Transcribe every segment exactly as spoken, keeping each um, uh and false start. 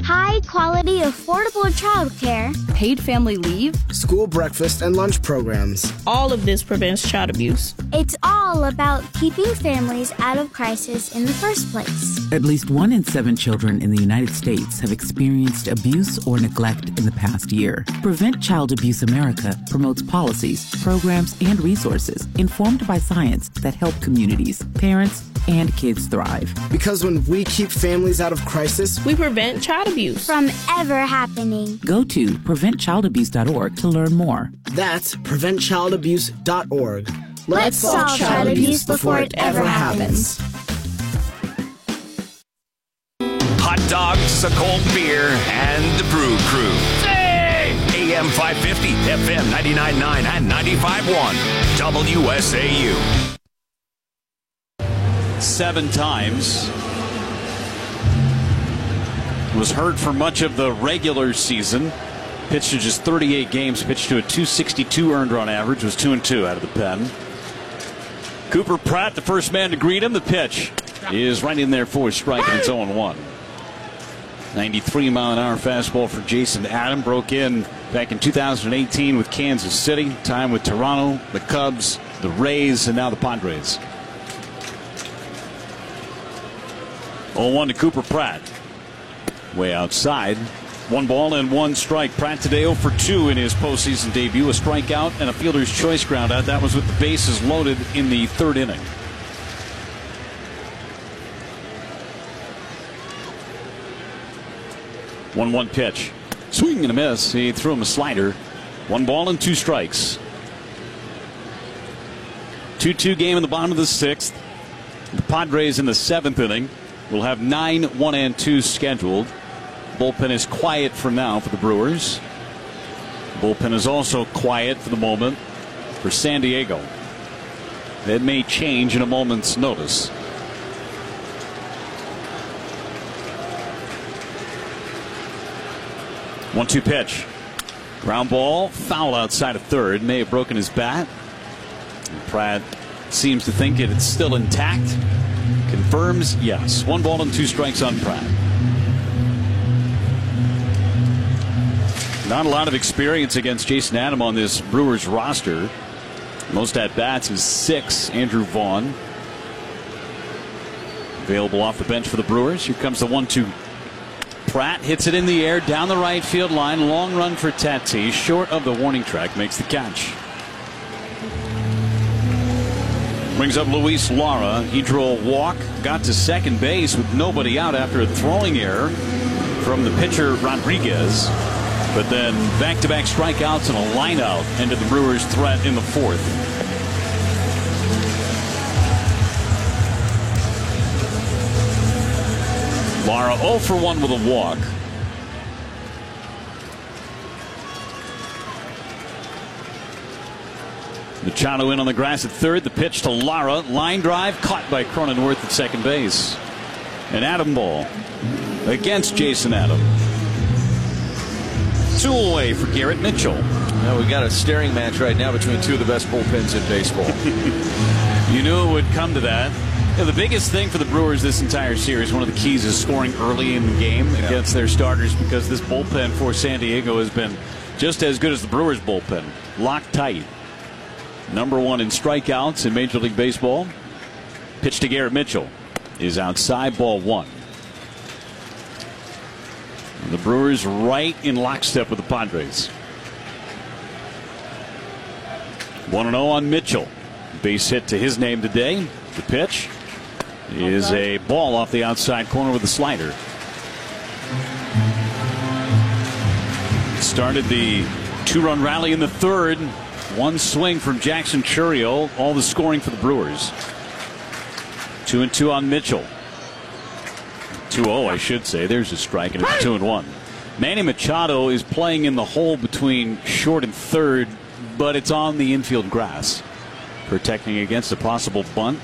High-quality, affordable childcare. Paid family leave. School breakfast and lunch programs. All of this prevents child abuse. It's all about keeping families out of crisis in the first place. At least one in seven children in the United States have experienced abuse or neglect in the past year. Prevent Child Abuse America promotes policies, programs, and resources informed by science that help communities, parents, and kids thrive. Because when we keep families out of crisis, we prevent child abuse from ever happening. Go to prevent child abuse dot org to learn more. That's prevent child abuse dot org. Let's, Let's solve child abuse before it ever happens. Hot dogs, a cold beer, and the Brew Crew. Hey! A M five fifty, F M ninety-nine point nine, and ninety-five point one. W S A U. Seven times. Was hurt for much of the regular season. Pitched to just thirty-eight games. Pitched to a two sixty-two earned run average. Was two and two out of the pen. Cooper Pratt, the first man to greet him. The pitch is right in there for a strike, and it's oh and one. ninety-three mile an hour fastball for Jason Adam. Broke in back in two thousand eighteen with Kansas City. Time with Toronto, the Cubs, the Rays, and now the Padres. oh one to Cooper Pratt. Way outside. One ball and one strike. Pratt today oh for two in his postseason debut. A strikeout and a fielder's choice ground out. That was with the bases loaded in the third inning. one one pitch. Swing and a miss. He threw him a slider. One ball and two strikes. two two game in the bottom of the sixth. The Padres in the seventh inning will have nine one and two scheduled. Bullpen is quiet for now for the Brewers. Bullpen is also quiet for the moment for San Diego. That may change in a moment's notice. one two pitch. Ground ball, foul outside of third. May have broken his bat. And Pratt seems to think it's still intact. Confirms yes. One ball and two strikes on Pratt. Not a lot of experience against Jason Adam on this Brewers roster. Most at bats is six. Andrew Vaughn available off the bench for the Brewers. Here comes the one two. Pratt hits it in the air down the right field line. Long run for Tatis. Short of the warning track. Makes the catch. Brings up Luis Lara. He drew a walk. Got to second base with nobody out after a throwing error from the pitcher Rodriguez. But then back-to-back strikeouts and a line-out ended the Brewers' threat in the fourth. Lara oh for one with a walk. Machado in on the grass at third. The pitch to Lara. Line drive caught by Cronenworth at second base. An Adam ball against Jason Adam. Two away for Garrett Mitchell. Now we got a staring match right now between two of the best bullpens in baseball. You knew it would come to that. You know, the biggest thing for the Brewers this entire series, one of the keys, is scoring early in the game yeah. against their starters, because this bullpen for San Diego has been just as good as the Brewers bullpen. Locked tight. Number one in strikeouts in Major League Baseball. Pitch to Garrett Mitchell is outside, ball one. The Brewers right in lockstep with the Padres. one and oh on Mitchell. Base hit to his name today. The pitch is a ball off the outside corner with a slider. Started the two-run rally in the third. One swing from Jackson Chourio. All the scoring for the Brewers. Two and two on Mitchell. two oh, I should say. There's a strike, and it's two and one. Manny Machado is playing in the hole between short and third, but it's on the infield grass, protecting against a possible bunt.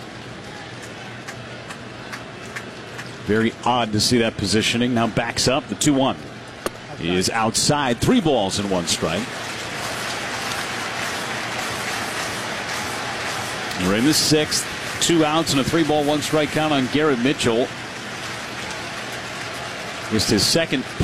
Very odd to see that positioning. Now backs up. The two one is outside. Three balls and one strike. We're in the sixth. Two outs and a three ball, one strike count on Garrett Mitchell. Just his second